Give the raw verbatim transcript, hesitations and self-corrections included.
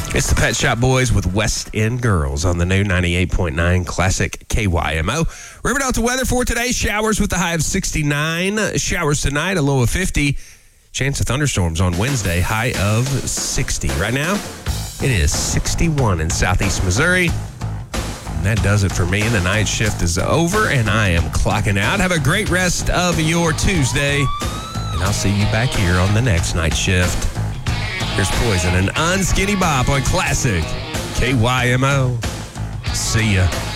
It's the Pet Shop Boys with West End Girls on the new ninety-eight point nine Classic K Y M O. River Delta weather for today. Showers with a high of sixty-nine. Showers tonight, a low of fifty. Chance of thunderstorms on Wednesday, high of sixty. Right now, it is sixty-one in southeast Missouri. And that does it for me. And the night shift is over, and I am clocking out. Have a great rest of your Tuesday, and I'll see you back here on the next night shift. Here's Poison and Unskinny Bop on Classic K Y M O. See ya.